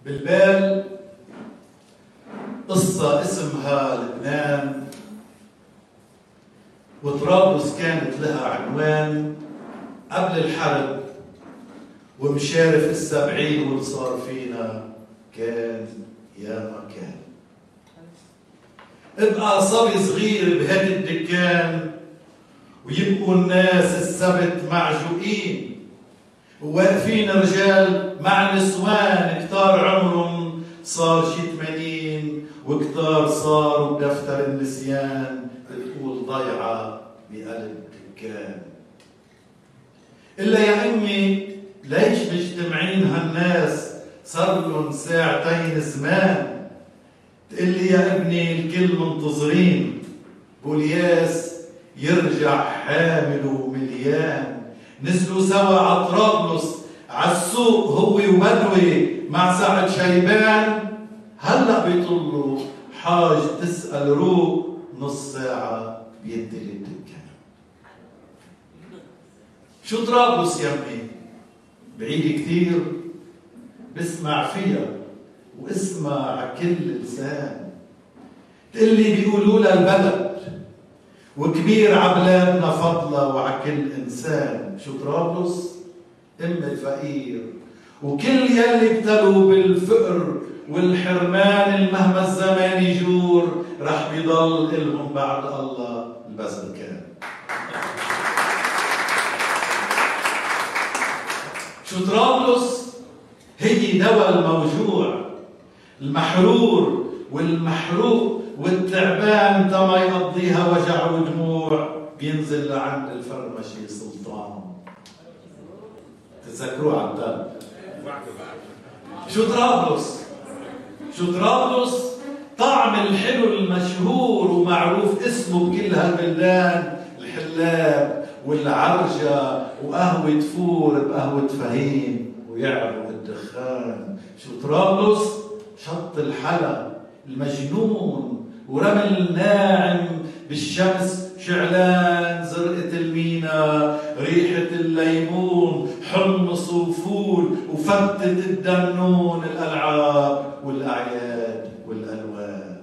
بالبال قصة اسمها لبنان، وطرابلس كانت لها عنوان قبل الحرب، ومشارف السبعين واللي صار فينا كان يا ما كان. ابقى صبي صغير بهدي الدكان، ويبقوا الناس السبت معجوقين، وواقفين رجال مع نسوان كتار عمرهم صار شي 80، وكتار صاروا بدفتر النسيان بتقول ضيعة بقلب دكان. إلا يا أمي ليش مجتمعين هالناس صار لهم ساعتين زمان؟ تقلي يا ابني الكل منتظرين بولياس يرجع حامل ومليان. نزلوا سوا على طرابلس عالسوق هو وبدوي مع سعد شيبان، هلا بيطلوا حاج تسأل روق نص ساعة بيدي الدكان. شو طرابلس يمي؟ بعيد كثير بسمع فيها واسمع عكل لسان. تقلي بيقولوا لها البلد وكبير عبلادنا فضلة وعكل إنسان. شو طرابلس؟ أم الفقير وكل يلي ابتلوا بالفقر والحرمان المهما الزمان يجور رح بيضل إلهم بعد الله البذل كان. شو طرابلس؟ هي دواء الموجوع، المحرور والمحروق والتعبان تما يقضيها وجع ودموع، بينزل لعند الفرمشي سلطان. تذكروه عبدال. شو طرابلس؟ شو طرابلس؟ طعم الحلو المشهور ومعروف اسمه بكل هالبلدان، الحلاب والعرجة وقهوة فور بقهوة فهيم ويعرق الدخان. شو طرابلس؟ شط الحلا المجنون ورمل ناعم بالشمس شعلان، زرقة المينا، ريحة الليمون، حمص وفول وفتة الدنون، الألعاب والأعياد والألوان.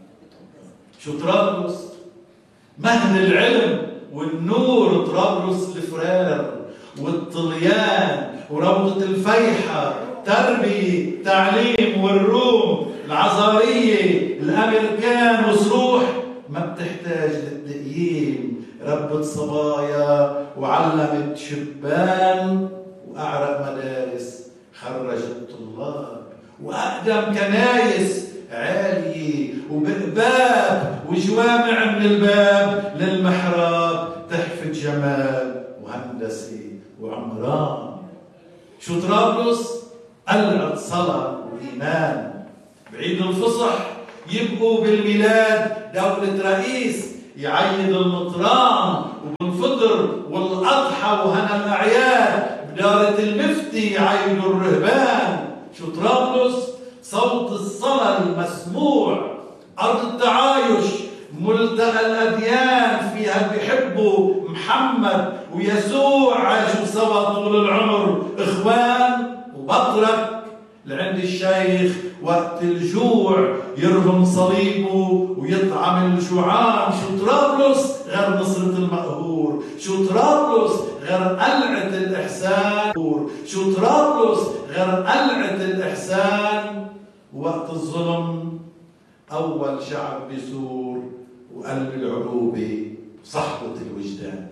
شو طرابلس؟ مهد العلم والنور، طرابلس الفرار والطليان وروضة الفيحة، تربية تعليم والروم، العزارية الأمريكان وصروح ما بتحتاج للتقييم، ربت صبايا وعلمت شبان، وأعرق مدارس خرجت طلاب، وأقدم كنايس عالية وبقباب وجوامع من الباب للمحراب، تحفة جمال وهندسة وعمران. شو طرابلس؟ قلعة صلاة وإيمان. بعيد الفصح يبقوا بالميلاد دولة رئيس يعيد المطران، وبالفطر والأضحى وهنا الأعياد بدارة المفتي يعيدوا الرهبان. شو طرابلس؟ صوت الصلاة المسموع، أرض التعايش، ملتقى الأديان، فيها بيحبوا محمد ويسوع، عاشوا سوا طول العمر إخوان. وبطرك لعند الشيخ وقت الجوع يرهم صليبه ويطعم الجوعان. شو طرابلس غير نصرة المقهور؟ شو طرابلس غير قلعة الإحسان؟ شو طرابلس غير قلعة الإحسان؟ وقت الظلم أول شعب بيثور، وقلب العروبة صحبة الوجدان.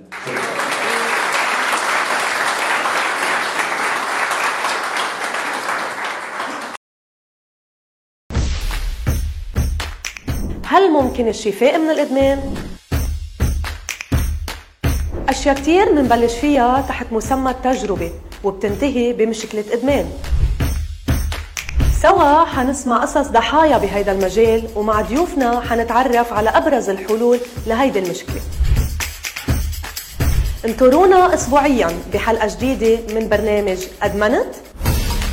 هل ممكن الشفاء من الإدمان؟ أشياء كتير منبلش فيها تحت مسمى التجربة، وبتنتهي بمشكلة إدمان. سوا حنسمع قصص ضحايا بهيدا المجال، ومع ضيوفنا حنتعرف على أبرز الحلول لهيدي المشكلة. انطرونا أسبوعياً بحلقة جديدة من برنامج أدمنت.